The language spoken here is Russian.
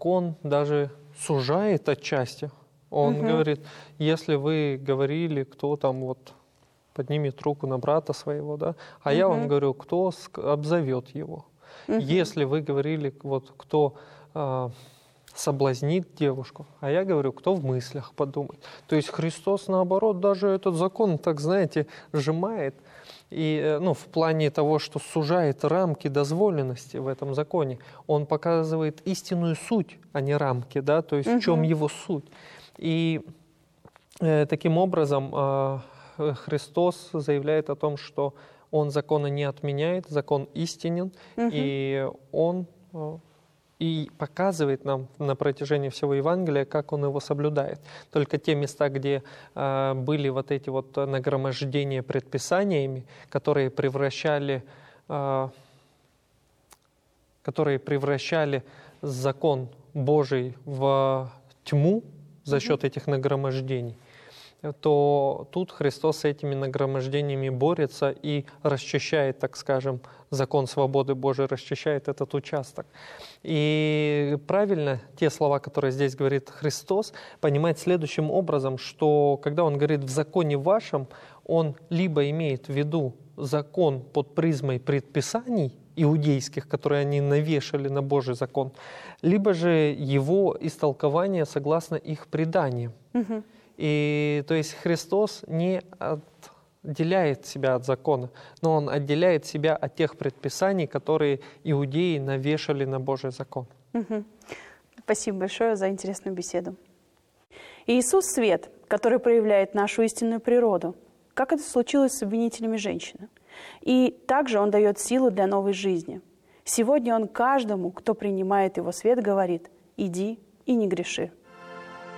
закон даже сужает отчасти. Он говорит, если вы говорили, кто там вот поднимет руку на брата своего, да, а я вам говорю, кто обзовет его. Если вы говорили, вот кто соблазнит девушку, а я говорю, кто в мыслях подумает. То есть Христос, наоборот, даже этот закон, так знаете, сжимает. И в плане того, что сужает рамки дозволенности в этом законе, он показывает истинную суть, а не рамки, да, то есть в чем его суть. И таким образом Христос заявляет о том, что Он закона не отменяет, закон истинен, и Он и показывает нам на протяжении всего Евангелия, как Он его соблюдает. Только те места, где были вот эти вот нагромождения предписаниями, которые превращали закон Божий в тьму за счет этих нагромождений, то тут Христос с этими нагромождениями борется и расчищает, так скажем, закон свободы Божией, расчищает этот участок. И правильно те слова, которые здесь говорит Христос, понимать следующим образом, что когда Он говорит «в законе вашем», Он либо имеет в виду закон под призмой предписаний иудейских, которые они навешали на Божий закон, либо же его истолкование согласно их преданиям. И то есть Христос не отделяет себя от закона, но Он отделяет себя от тех предписаний, которые иудеи навешали на Божий закон. Спасибо большое за интересную беседу. Иисус — свет, который проявляет нашу истинную природу, как это случилось с обвинителями женщины. И также Он дает силу для новой жизни. Сегодня Он каждому, кто принимает Его свет, говорит: «Иди и не греши».